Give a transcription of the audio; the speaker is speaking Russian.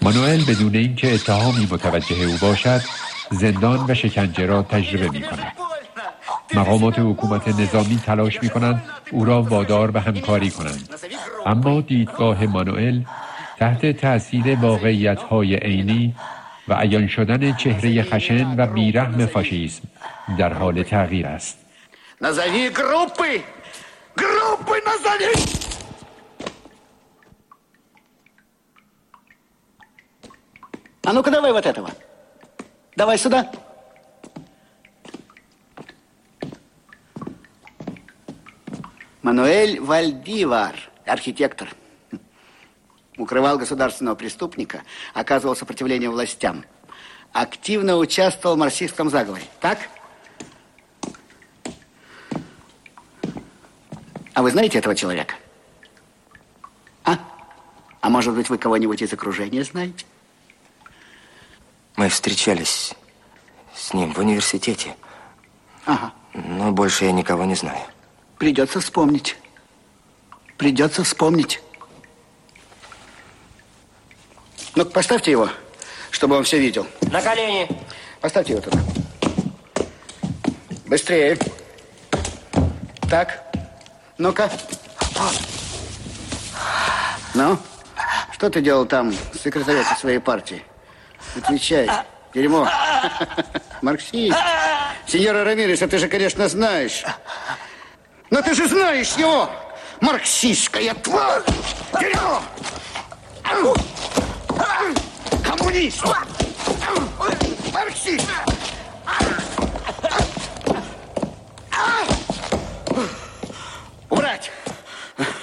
مانوئل بدون اینکه اتهامی متوجه او باشد زندان و شکنجه را تجربه می کند. مقامات حکومت نظامی تلاش می کنند او را وادار به همکاری کنند، اما دیدگاه مانوئل تحت تأثیر واقعیت‌های عینی و عیان شدن چهره خشن و بیرحم فاشیسم در حال تغییر است. Назови группы! Группы назови! А ну-ка давай вот этого. Давай сюда. Мануэль Вальдивар, архитектор. Укрывал государственного преступника, оказывал сопротивление властям. Активно участвовал в марксистском заговоре. Так? А вы знаете этого человека? А может быть, вы кого-нибудь из окружения знаете? Мы встречались с ним в университете. Ага. Но больше я никого не знаю. Придется вспомнить. Придется вспомнить. Ну-ка, поставьте его, чтобы он все видел. На колени. Поставьте его туда. Быстрее. Так. Ну-ка. Ну, что ты делал там с секретарем своей партии? Отвечай. Дерьмо. Марксист. Сеньора Рамирес, ты же, конечно, знаешь. Но ты же знаешь его. Марксистская тварь. Дерьмо. Коммунист. Марксист.